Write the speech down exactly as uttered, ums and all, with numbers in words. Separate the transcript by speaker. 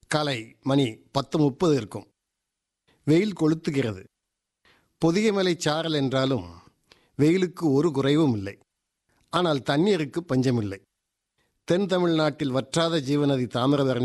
Speaker 1: காலை மணி பத்து முப்பது இருக்கும். வெயில் கொளுத்துகிறது. பொதிகைமலை சாரல் என்றாலும் வெயிலுக்கு ஒரு குறைவும் இல்லை. ஆனால் தண்ணீருக்கு பஞ்சமில்லை. தென் தமிழ்நாட்டில் வற்றாத ஜீவநதி தாமிரபரணி